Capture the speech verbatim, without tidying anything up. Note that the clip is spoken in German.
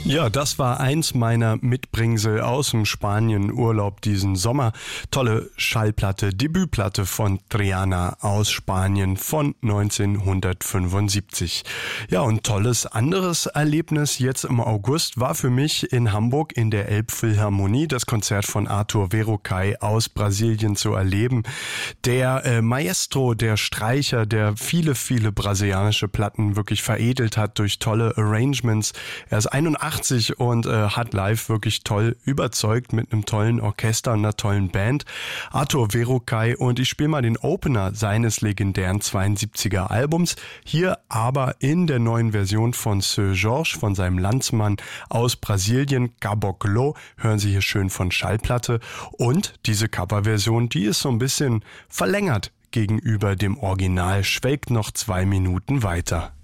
Ja, das war eins meiner Mitbringsel aus dem Spanien-Urlaub diesen Sommer. Tolle Schallplatte, Debütplatte von Triana aus Spanien von neunzehnhundertfünfundsiebzig. Ja, und tolles anderes Erlebnis jetzt im August war für mich in Hamburg in der Elbphilharmonie das Konzert von Arthur Verocai aus Brasilien zu erleben. Der äh, Maestro, der Streicher, der viele, viele brasilianische Platten wirklich veredelt hat durch tolle Arrangements. Er ist einundachtzig und äh, hat live wirklich toll überzeugt mit einem tollen Orchester und einer tollen Band. Arthur Verocai, und ich spiele mal den Opener seines legendären zweiundsiebziger Albums. Hier aber in der neuen Version von Seu Jorge, von seinem Landsmann aus Brasilien, Caboclo. Hören Sie hier schön von Schallplatte. Und diese Coverversion, die ist so ein bisschen verlängert gegenüber dem Original, schwelgt noch zwei Minuten weiter.